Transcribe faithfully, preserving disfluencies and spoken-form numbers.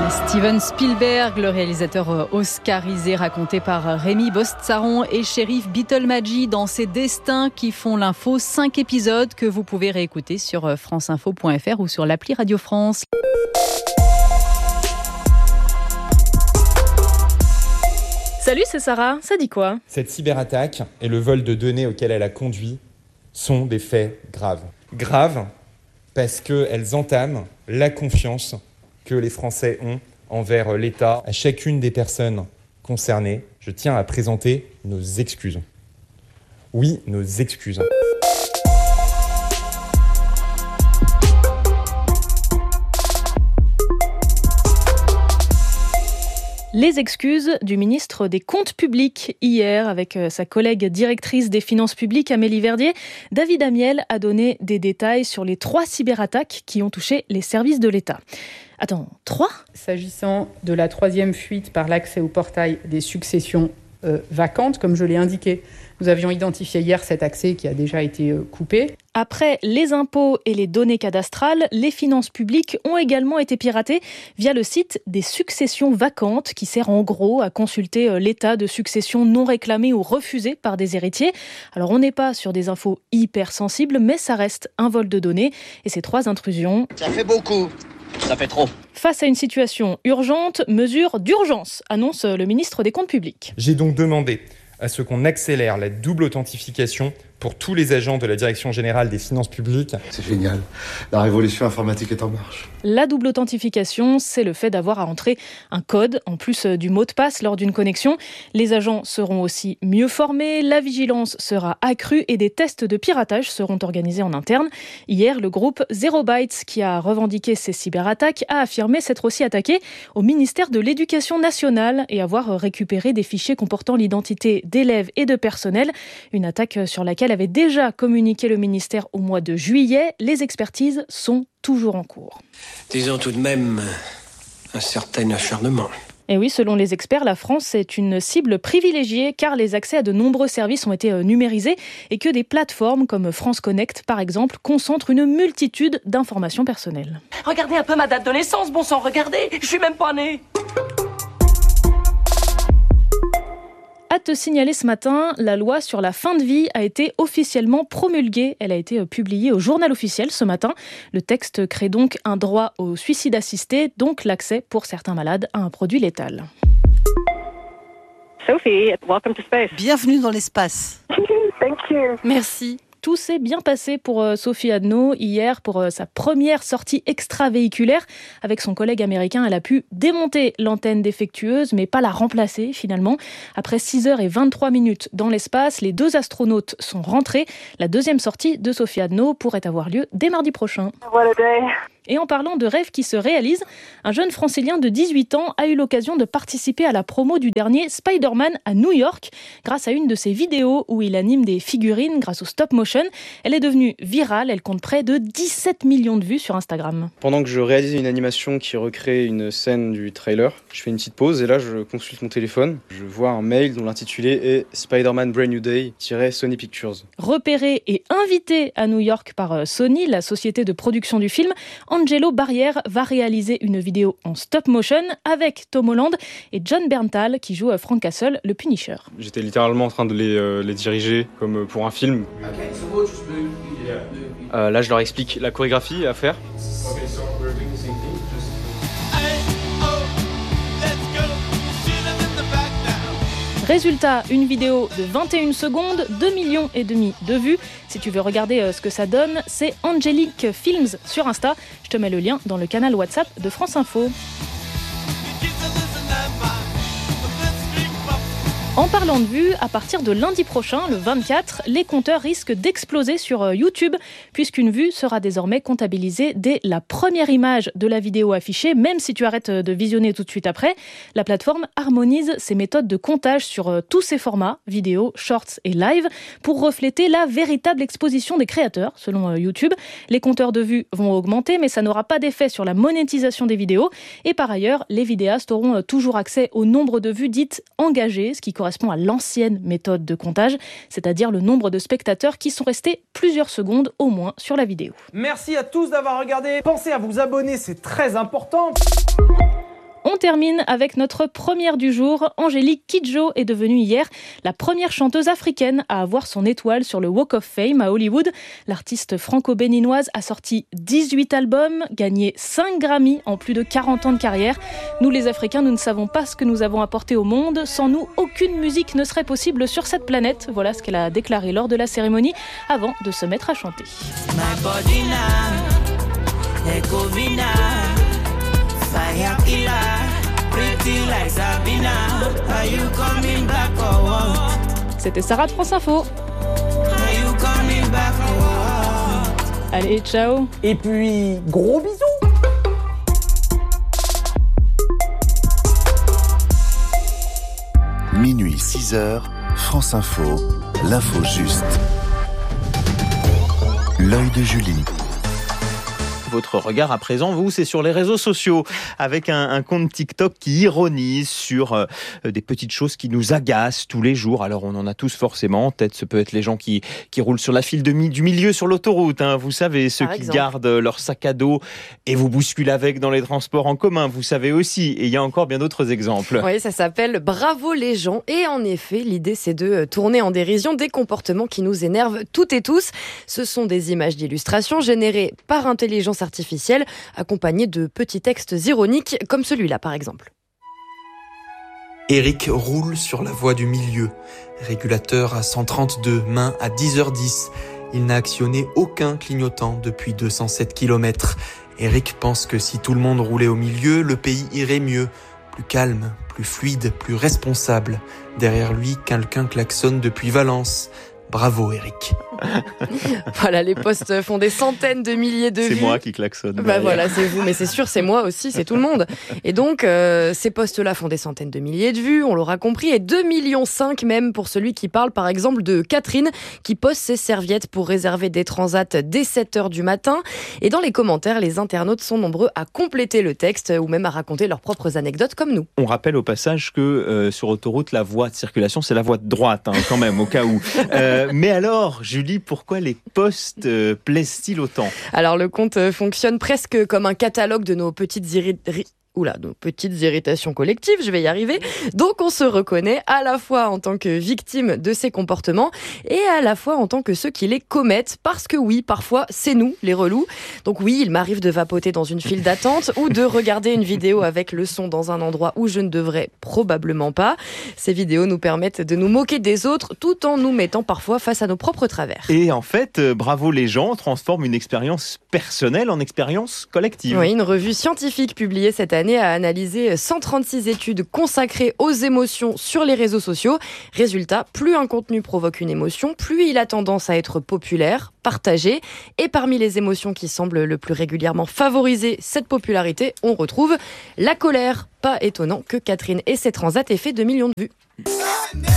Steven Spielberg, le réalisateur oscarisé raconté par Rémi Bostsaron et Cherif Bittelmadji dans ses destins qui font l'info. Cinq épisodes que vous pouvez réécouter sur franceinfo point f r ou sur l'appli Radio France. Salut, c'est Sarah. Ça dit quoi ? Cette cyberattaque et le vol de données auquel elle a conduit sont des faits graves. Graves parce qu'elles entament la confiance que les Français ont envers l'État. À chacune des personnes concernées, je tiens à présenter nos excuses. Oui, nos excuses. Les excuses du ministre des Comptes publics. Hier, avec sa collègue directrice des finances publiques, Amélie Verdier, David Amiel a donné des détails sur les trois cyberattaques qui ont touché les services de l'État. Attends, trois ? S'agissant de la troisième fuite par l'accès au portail des successions euh, vacantes, comme je l'ai indiqué, nous avions identifié hier cet accès qui a déjà été euh, coupé. Après les impôts et les données cadastrales, les finances publiques ont également été piratées via le site des successions vacantes qui sert en gros à consulter l'état de succession non réclamée ou refusée par des héritiers. Alors on n'est pas sur des infos hyper sensibles, mais ça reste un vol de données et ces trois intrusions... Ça fait beaucoup. Ça fait trop. Face à une situation urgente, mesure d'urgence, annonce le ministre des Comptes publics. J'ai donc demandé à ce qu'on accélère la double authentification pour tous les agents de la Direction générale des finances publiques. C'est génial. La révolution informatique est en marche. La double authentification, c'est le fait d'avoir à entrer un code en plus du mot de passe lors d'une connexion. Les agents seront aussi mieux formés, la vigilance sera accrue et des tests de piratage seront organisés en interne. Hier, le groupe Zero Bytes, qui a revendiqué ces cyberattaques, a affirmé s'être aussi attaqué au ministère de l'Éducation nationale et avoir récupéré des fichiers comportant l'identité d'élèves et de personnel. Une attaque sur laquelle avait déjà communiqué le ministère au mois de juillet. Les expertises sont toujours en cours. Disons tout de même un certain acharnement. Et oui, selon les experts, la France est une cible privilégiée car les accès à de nombreux services ont été numérisés et que des plateformes comme France Connect, par exemple, concentrent une multitude d'informations personnelles. Regardez un peu ma date de naissance, bon sang, regardez, je suis même pas née. À te signaler ce matin, la loi sur la fin de vie a été officiellement promulguée. Elle a été publiée au Journal officiel ce matin. Le texte crée donc un droit au suicide assisté, donc l'accès pour certains malades à un produit létal. Sophie, welcome to space. Bienvenue dans l'espace. Thank you. Merci. Tout s'est bien passé pour Sophie Adno hier pour sa première sortie extravéhiculaire. Avec son collègue américain, elle a pu démonter l'antenne défectueuse, mais pas la remplacer finalement. Après six heures vingt-trois minutes dans l'espace, les deux astronautes sont rentrés. La deuxième sortie de Sophie Adno pourrait avoir lieu dès mardi prochain. What a day. Et en parlant de rêves qui se réalisent, un jeune francilien de dix-huit ans a eu l'occasion de participer à la promo du dernier Spider-Man à New York grâce à une de ses vidéos où il anime des figurines grâce au stop motion. Elle est devenue virale, elle compte près de dix-sept millions de vues sur Instagram. Pendant que je réalisais une animation qui recrée une scène du trailer, je fais une petite pause et là je consulte mon téléphone. Je vois un mail dont l'intitulé est Spider-Man Brand New Day Sony Pictures. Repéré et invité à New York par Sony, la société de production du film, Angelo Barrière va réaliser une vidéo en stop motion avec Tom Holland et John Berntal qui joue Frank Castle, le Punisher. J'étais littéralement en train de les, euh, les diriger comme pour un film. Euh, là, je leur explique la chorégraphie à faire. Résultat, une vidéo de vingt et une secondes, deux millions et demi de vues. Si tu veux regarder ce que ça donne, c'est Angelic Films sur Insta. Je te mets le lien dans le canal WhatsApp de France Info. En parlant de vues, à partir de lundi prochain, le vingt-quatre, les compteurs risquent d'exploser sur YouTube, puisqu'une vue sera désormais comptabilisée dès la première image de la vidéo affichée, même si tu arrêtes de visionner tout de suite après. La plateforme harmonise ses méthodes de comptage sur tous ses formats, vidéo, shorts et live, pour refléter la véritable exposition des créateurs, selon YouTube. Les compteurs de vues vont augmenter, mais ça n'aura pas d'effet sur la monétisation des vidéos. Et par ailleurs, les vidéastes auront toujours accès au nombre de vues dites engagées, ce qui correspond à l'ancienne méthode de comptage, c'est-à-dire le nombre de spectateurs qui sont restés plusieurs secondes au moins sur la vidéo. Merci à tous d'avoir regardé. Pensez à vous abonner, c'est très important. On termine avec notre première du jour. Angélique Kidjo est devenue hier la première chanteuse africaine à avoir son étoile sur le Walk of Fame à Hollywood. L'artiste franco-béninoise a sorti dix-huit albums, gagné cinq Grammy en plus de quarante ans de carrière. Nous les Africains, nous ne savons pas ce que nous avons apporté au monde. Sans nous, aucune musique ne serait possible sur cette planète. Voilà ce qu'elle a déclaré lors de la cérémonie avant de se mettre à chanter. C'était Sarah de France Info. Allez, ciao. Et puis, gros bisous. Minuit, six heures, France Info, l'info juste. L'œil de Julie. Votre regard à présent, vous, c'est sur les réseaux sociaux, avec un, un compte TikTok qui ironise sur euh, des petites choses qui nous agacent tous les jours. Alors, on en a tous forcément en tête. Ce peut être les gens qui, qui roulent sur la file de mi- du milieu sur l'autoroute. Hein. Vous savez, ceux Par qui exemple. gardent leur sac à dos et vous bousculent avec dans les transports en commun. Vous savez aussi. Et il y a encore bien d'autres exemples. Oui, ça s'appelle Bravo les gens. Et en effet, l'idée, c'est de tourner en dérision des comportements qui nous énervent toutes et tous. Ce sont des images d'illustration générées par intelligence artificielle, accompagnées de petits textes ironiques, comme celui-là par exemple. Eric roule sur la voie du milieu. Régulateur à cent trente-deux, main à dix heures dix. Il n'a actionné aucun clignotant depuis deux cent sept kilomètres. Eric pense que si tout le monde roulait au milieu, le pays irait mieux. Plus calme, plus fluide, plus responsable. Derrière lui, quelqu'un klaxonne depuis Valence. Bravo Eric. Voilà, les posts font des centaines de milliers de c'est vues. C'est moi qui klaxonne. Bah voilà, c'est vous, mais c'est sûr, c'est moi aussi, c'est tout le monde. Et donc, euh, ces posts-là font des centaines de milliers de vues, on l'aura compris, et deux virgule cinq millions même pour celui qui parle, par exemple, de Catherine, qui poste ses serviettes pour réserver des transats dès sept heures du matin. Et dans les commentaires, les internautes sont nombreux à compléter le texte ou même à raconter leurs propres anecdotes comme nous. On rappelle au passage que euh, sur autoroute, la voie de circulation, c'est la voie de droite, hein, quand même, au cas où. Euh, mais alors, Julie, pourquoi les posts euh, plaisent-ils autant ? Alors, le compte fonctionne presque comme un catalogue de nos petites irritations. Oula, nos petites irritations collectives, je vais y arriver. Donc on se reconnaît à la fois en tant que victime de ces comportements et à la fois en tant que ceux qui les commettent. Parce que oui, parfois, c'est nous, les relous. Donc oui, il m'arrive de vapoter dans une file d'attente ou de regarder une vidéo avec le son dans un endroit où je ne devrais probablement pas. Ces vidéos nous permettent de nous moquer des autres tout en nous mettant parfois face à nos propres travers. Et en fait, euh, Bravo les gens transforme une expérience personnelle en expérience collective. Oui, une revue scientifique publiée cette année a analysé cent trente-six études consacrées aux émotions sur les réseaux sociaux. Résultat, plus un contenu provoque une émotion, plus il a tendance à être populaire, partagé. Et parmi les émotions qui semblent le plus régulièrement favoriser cette popularité, on retrouve la colère. Pas étonnant que Catherine et ses transats aient fait deux millions de vues.